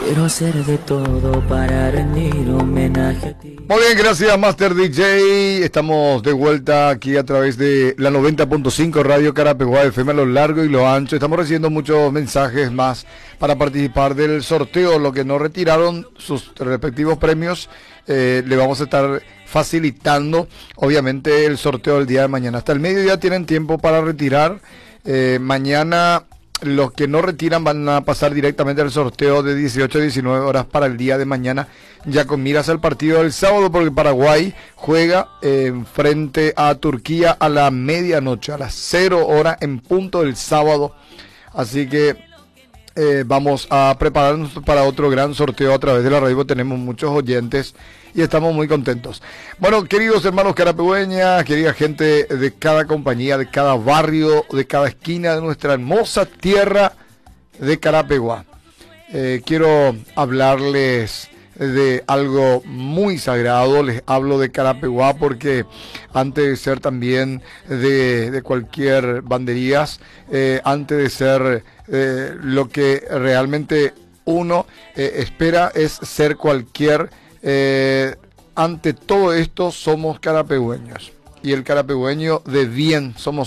Quiero hacer de todo para rendir homenaje a ti. Muy bien, gracias Master DJ. Estamos de vuelta aquí a través de la 90.5 Radio Carapeguá FM a lo largo y lo ancho. Estamos recibiendo muchos mensajes más para participar del sorteo. Los que no retiraron sus respectivos premios, le vamos a estar facilitando obviamente el sorteo del día de mañana. Hasta el mediodía tienen tiempo para retirar. Mañana los que no retiran van a pasar directamente al sorteo de 18 a 19 horas para el día de mañana, ya con miras al partido del sábado, porque Paraguay juega frente a Turquía a la medianoche, a las 0 horas en punto del sábado. Así que vamos a prepararnos para otro gran sorteo a través de la radio. Tenemos muchos oyentes y estamos muy contentos. Bueno, queridos hermanos carapegüeñas, querida gente de cada compañía, de cada barrio, de cada esquina de nuestra hermosa tierra de Carapeguá, quiero hablarles de algo muy sagrado. Les hablo de Carapeguá porque antes de ser también de cualquier banderías, antes de ser lo que realmente uno espera es ser cualquier, ante todo esto somos carapegüeños, y el carapegüeño de bien somos